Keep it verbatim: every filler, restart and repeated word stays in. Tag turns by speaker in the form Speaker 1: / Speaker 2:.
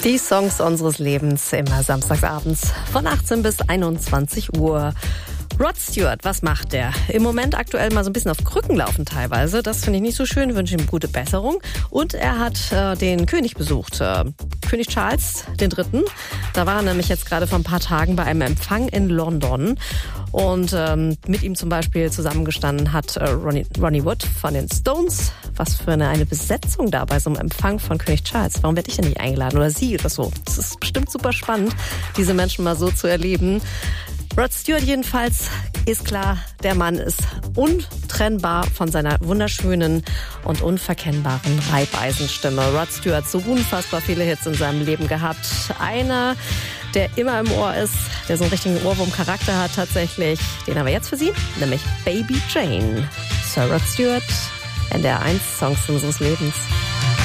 Speaker 1: Die Songs unseres Lebens immer samstagsabends von achtzehn bis einundzwanzig Uhr. Rod Stewart, was macht der? Im Moment aktuell mal so ein bisschen auf Krücken laufen teilweise. Das finde ich nicht so schön, wünsche ihm gute Besserung. Und er hat äh, den König besucht, äh, König Charles der Dritte. Da war er nämlich jetzt gerade vor ein paar Tagen bei einem Empfang in London. Und ähm, mit ihm zum Beispiel zusammengestanden hat äh, Ronnie, Ronnie Wood von den Stones. Was für eine, eine Besetzung da bei so einem Empfang von König Charles. Warum werde ich denn nicht eingeladen oder sie oder so? Das ist bestimmt super spannend, diese Menschen mal so zu erleben. Rod Stewart jedenfalls ist klar, der Mann ist untrennbar von seiner wunderschönen und unverkennbaren Reibeisenstimme. Rod Stewart, so unfassbar viele Hits in seinem Leben gehabt. Einer, der immer im Ohr ist, der so einen richtigen Ohrwurm-Charakter hat tatsächlich. Den haben wir jetzt für Sie, nämlich Baby Jane. Sir Rod Stewart, N D R eins, Songs unseres Lebens.